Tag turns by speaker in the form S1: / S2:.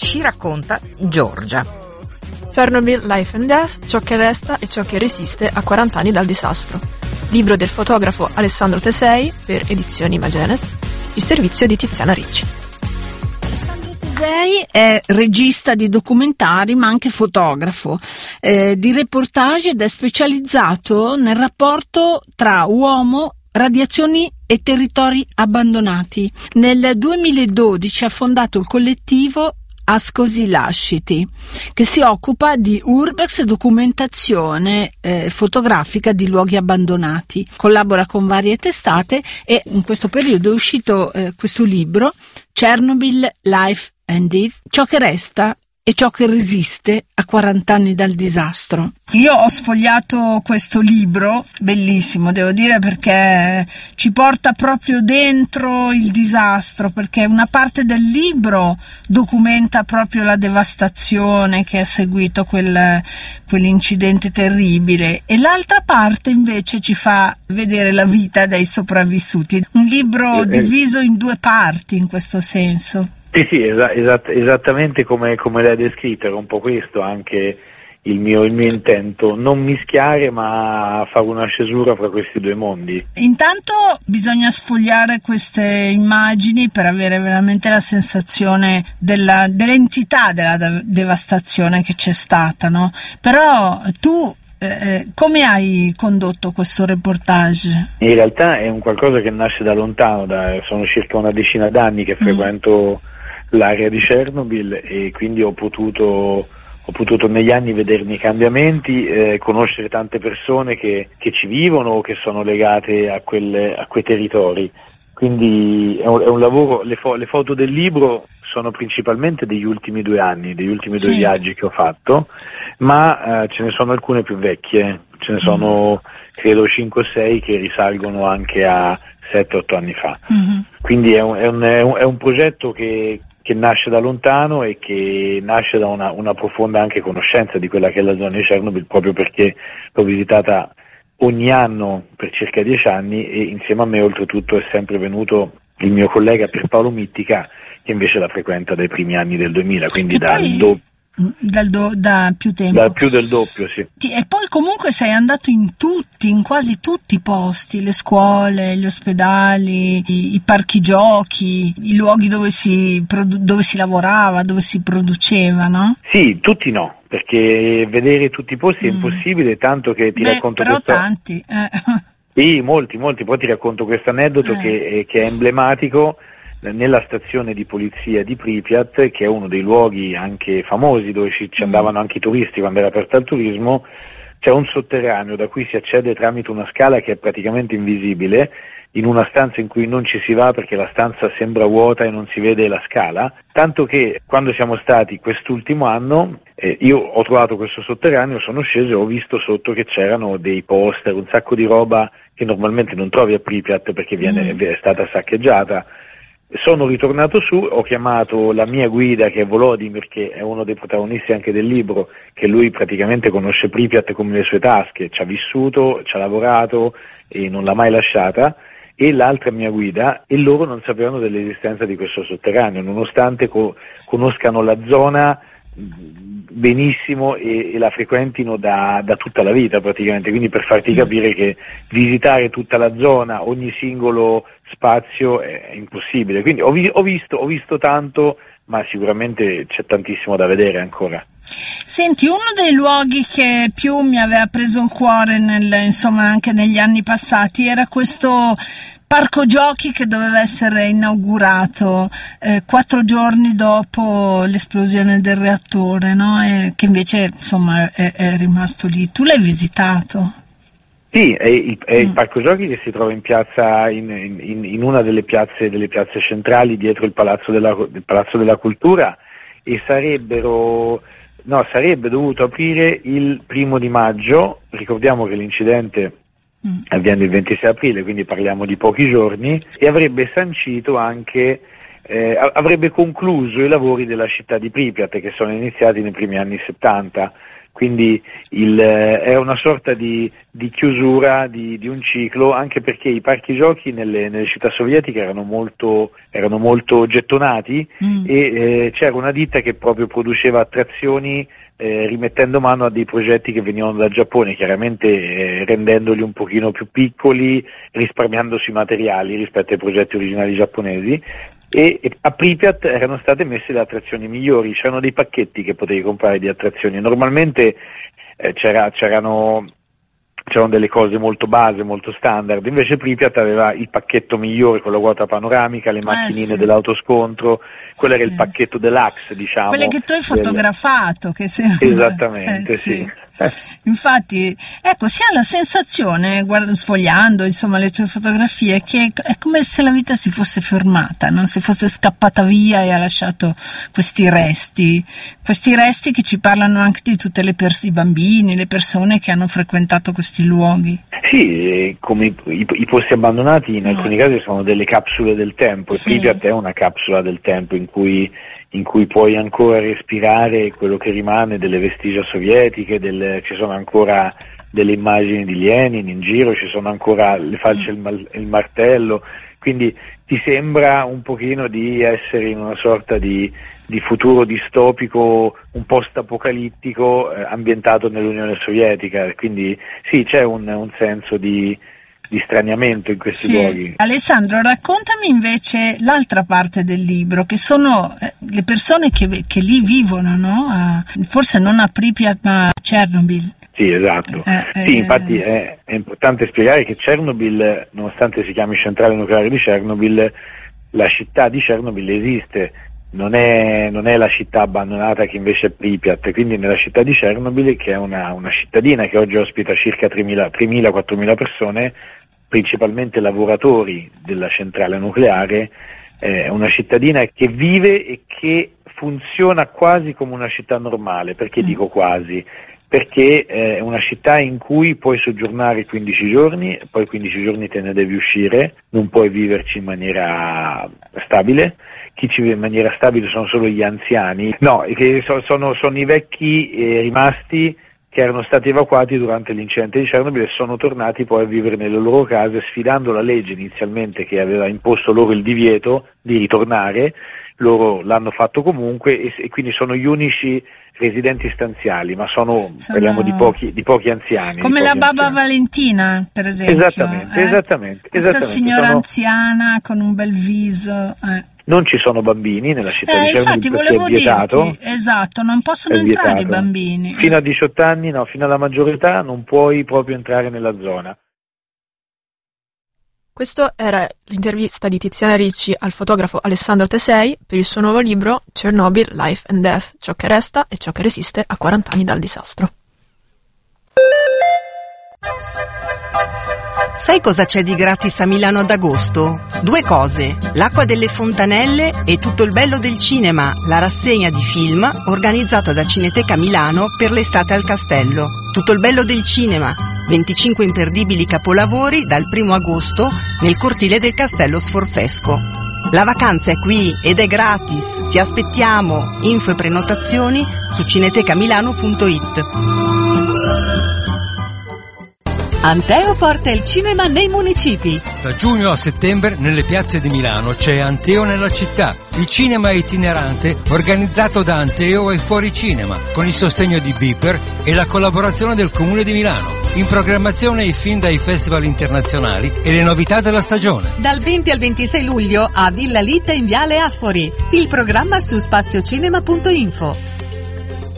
S1: ci racconta Giorgia.
S2: Chernobyl, Life and Death, ciò che resta e ciò che resiste a 40 anni dal disastro. Libro del fotografo Alessandro Tesei per Edizioni Imagenez, il servizio di Tiziana Ricci.
S3: Alessandro Tesei è regista di documentari ma anche fotografo di reportage ed è specializzato nel rapporto tra uomo, radiazioni e territori abbandonati. Nel 2012 ha fondato il collettivo Ascosì Lasciti, che si occupa di urbex e documentazione fotografica di luoghi abbandonati. Collabora con varie testate e in questo periodo è uscito questo libro, Chernobyl, Life and Death, ciò che resta e ciò che resiste a 40 anni dal disastro. Io ho sfogliato questo libro, bellissimo devo dire, perché ci porta proprio dentro il disastro, perché una parte del libro documenta proprio la devastazione che è seguito quell'incidente terribile e l'altra parte invece ci fa vedere la vita dei sopravvissuti. Un libro diviso in due parti in questo senso.
S4: Sì, esattamente come l'hai descritto, era un po' questo anche il mio intento, non mischiare ma fare una cesura fra questi due mondi.
S3: Intanto bisogna sfogliare queste immagini per avere veramente la sensazione dell'entità della devastazione che c'è stata, no? Però tu come hai condotto questo reportage?
S4: In realtà è un qualcosa che nasce da lontano, sono circa una decina d'anni che frequento l'area di Chernobyl e quindi ho potuto negli anni vedermi i cambiamenti, conoscere tante persone che ci vivono o che sono legate a quei territori. Quindi è un lavoro, le foto del libro sono principalmente degli ultimi 2 anni, degli ultimi 2 viaggi che ho fatto, ma ce ne sono alcune più vecchie, ce ne sono credo 5 o 6 che risalgono anche a 7-8 anni fa. Quindi è un progetto che nasce da lontano e che nasce da una profonda anche conoscenza di quella che è la zona di Chernobyl, proprio perché l'ho visitata ogni anno per circa 10 anni e insieme a me oltretutto è sempre venuto il mio collega Pierpaolo Mittica, che invece la frequenta dai primi anni del 2000, quindi da più tempo. Da più del doppio, sì.
S3: E poi comunque sei andato in quasi tutti i posti, le scuole, gli ospedali, i parchi giochi, i luoghi dove si lavorava, dove si produceva, no?
S4: Sì, tutti no, perché vedere tutti i posti è impossibile, tanto che ti racconto
S3: però tanti.
S4: Sì, molti, poi ti racconto questo aneddoto che è emblematico. Nella stazione di polizia di Pripyat, che è uno dei luoghi anche famosi dove ci andavano anche i turisti quando era aperto al turismo, c'è un sotterraneo da cui si accede tramite una scala che è praticamente invisibile, in una stanza in cui non ci si va perché la stanza sembra vuota e non si vede la scala, tanto che quando siamo stati quest'ultimo anno io ho trovato questo sotterraneo, sono sceso e ho visto sotto che c'erano dei poster, un sacco di roba che normalmente non trovi a Pripyat perché è stata saccheggiata. Sono ritornato su, ho chiamato la mia guida che è Volodymyr, che è uno dei protagonisti anche del libro, che lui praticamente conosce Pripyat come le sue tasche, ci ha vissuto, ci ha lavorato e non l'ha mai lasciata, e l'altra mia guida, e loro non sapevano dell'esistenza di questo sotterraneo, nonostante conoscano la zona benissimo e la frequentino da tutta la vita praticamente, quindi per farti capire che visitare tutta la zona, ogni singolo spazio è impossibile, quindi ho visto tanto, ma sicuramente c'è tantissimo da vedere ancora.
S3: Senti, uno dei luoghi che più mi aveva preso il cuore anche negli anni passati era questo parco giochi che doveva essere inaugurato 4 giorni dopo l'esplosione del reattore, no? E che invece è rimasto lì. Tu l'hai visitato?
S4: Sì, è il parco giochi che si trova in piazza, in una delle piazze centrali dietro il Palazzo della Cultura, e sarebbe dovuto aprire il 1° maggio. Ricordiamo che l'incidente avviene il 26 aprile, quindi parliamo di pochi giorni, e avrebbe sancito anche, avrebbe concluso i lavori della città di Pripyat che sono iniziati nei primi anni 70. quindi è una sorta di chiusura di un ciclo, anche perché i parchi giochi nelle città sovietiche erano molto gettonati e c'era una ditta che proprio produceva attrazioni rimettendo mano a dei progetti che venivano dal Giappone, chiaramente rendendoli un pochino più piccoli, risparmiando sui materiali rispetto ai progetti originali giapponesi. E a Pripyat erano state messe le attrazioni migliori, c'erano dei pacchetti che potevi comprare di attrazioni, normalmente c'erano delle cose molto base, molto standard, invece Pripyat aveva il pacchetto migliore con la ruota panoramica, le macchinine dell'autoscontro, quello era il pacchetto deluxe, diciamo.
S3: Quelle che tu hai fotografato, che sembra...
S4: Esattamente, sì.
S3: Infatti, ecco, si ha la sensazione, sfogliando insomma le tue fotografie, che è come se la vita si fosse fermata, non si fosse scappata via e ha lasciato questi resti che ci parlano anche di tutte i bambini, le persone che hanno frequentato questi luoghi. Sì,
S4: come i posti abbandonati in alcuni casi sono delle capsule del tempo, e Pripyat è una capsula del tempo in cui puoi ancora respirare quello che rimane delle vestigia sovietiche, ci sono ancora delle immagini di Lenin in giro, ci sono ancora le falce e il martello, quindi ti sembra un pochino di essere in una sorta di futuro distopico, un post-apocalittico ambientato nell'Unione Sovietica, quindi sì, c'è un senso di straniamento in questi luoghi.
S3: Alessandro, raccontami invece l'altra parte del libro, che sono le persone che lì vivono, no? Forse non a Pripyat ma a Chernobyl.
S4: Sì, esatto. Sì, infatti è importante spiegare che Chernobyl, nonostante si chiami centrale nucleare di Chernobyl, la città di Chernobyl esiste, non è la città abbandonata che invece è Pripyat, quindi nella città di Chernobyl, che è una cittadina che oggi ospita circa 3.000-4.000 persone, principalmente lavoratori della centrale nucleare, è una cittadina che vive e che funziona quasi come una città normale. Perché dico quasi? Perché è una città in cui puoi soggiornare 15 giorni, poi 15 giorni te ne devi uscire, non puoi viverci in maniera stabile. Chi ci vive in maniera stabile sono solo gli anziani, che sono i vecchi rimasti che erano stati evacuati durante l'incidente di Chernobyl e sono tornati poi a vivere nelle loro case, sfidando la legge inizialmente che aveva imposto loro il divieto di ritornare. Loro l'hanno fatto comunque e quindi sono gli unici residenti stanziali, ma parliamo di pochi anziani.
S3: Come la Baba Valentina, per esempio.
S4: Esattamente.
S3: Questa signora anziana con un bel viso.
S4: Non ci sono bambini nella città di Chernobyl,
S3: infatti volevo
S4: è vietato.
S3: Dirti, esatto, non possono entrare i bambini.
S4: Fino a 18 anni, fino alla maggiore età non puoi proprio entrare nella zona.
S2: Questa era l'intervista di Tiziana Ricci al fotografo Alessandro Tesei per il suo nuovo libro Chernobyl, Life and Death, ciò che resta e ciò che resiste a 40 anni dal disastro.
S1: Sai cosa c'è di gratis a Milano ad agosto? 2 cose, l'acqua delle fontanelle e tutto il bello del cinema, la rassegna di film organizzata da Cineteca Milano per l'estate al Castello. Tutto il bello del cinema, 25 imperdibili capolavori dal 1 agosto nel cortile del Castello Sforzesco. La vacanza è qui ed è gratis, ti aspettiamo, info e prenotazioni su cinetecamilano.it. Anteo porta il cinema nei municipi.
S5: Da giugno a settembre nelle piazze di Milano c'è Anteo nella città, il cinema itinerante organizzato da Anteo e Fuori Cinema, con il sostegno di Beeper e la collaborazione del Comune di Milano. In programmazione i film dai festival internazionali e le novità della stagione.
S1: Dal 20 al 26 luglio a Villa Litta in Viale Affori. Il programma su spaziocinema.info.